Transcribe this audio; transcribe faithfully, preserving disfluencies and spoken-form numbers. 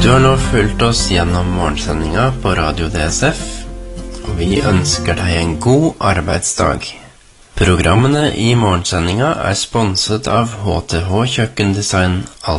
Du har nå fulgt oss gjennom morgensendinga på Radio D S F, og vi ønsker deg en god arbeidsdag. Programmene i morgensendinga er sponset av H T H Kjøkkendesign